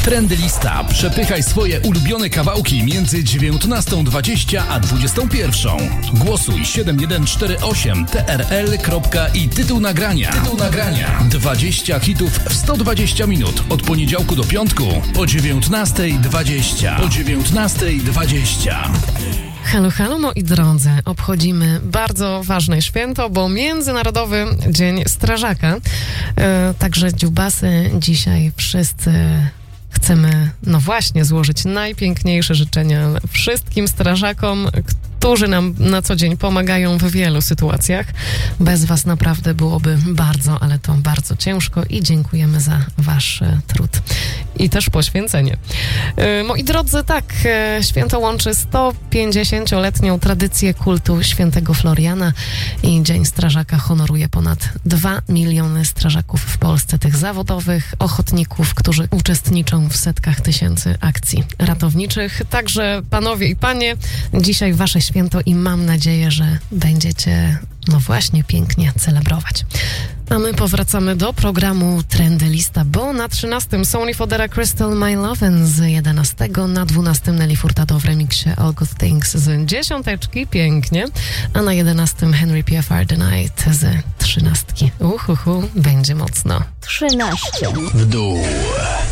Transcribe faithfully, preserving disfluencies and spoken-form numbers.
Trendy Lista. Przepychaj swoje ulubione kawałki między dziewiętnastą dwadzieścia a dwudziestą pierwszą. Głosuj siedem jeden cztery osiem T R L i tytuł nagrania. Tytuł nagrania. dwadzieścia hitów w sto dwadzieścia minut. Od poniedziałku do piątku po dziewiętnastej dwadzieścia. Po dziewiętnastej dwadzieścia. Halo, halo moi drodzy, obchodzimy bardzo ważne święto, bo Międzynarodowy Dzień Strażaka. E, także dziubasy, dzisiaj wszyscy chcemy, no właśnie, złożyć najpiękniejsze życzenia wszystkim strażakom, którzy nam na co dzień pomagają w wielu sytuacjach. Bez was naprawdę byłoby bardzo, ale to bardzo ciężko i dziękujemy za wasz trud i też poświęcenie. Moi drodzy, tak, święto łączy sto pięćdziesięcioletnią tradycję kultu świętego Floriana i Dzień Strażaka honoruje ponad dwa miliony strażaków w Polsce, tych zawodowych ochotników, którzy uczestniczą w setkach tysięcy akcji ratowniczych. Także panowie i panie, dzisiaj wasze święto i mam nadzieję, że będziecie, no właśnie, pięknie celebrować. A my powracamy do programu Trendy Lista, bo na trzynastym Sony Fodera Crystal My Lovin' z jedenastego, na dwunastym Nelly Furtado w remiksie All Good Things z dziesiąteczki, pięknie, a na jedenastym Henry P F R The Night z trzynastki. Uhuhu, będzie mocno. trzynaście W dół.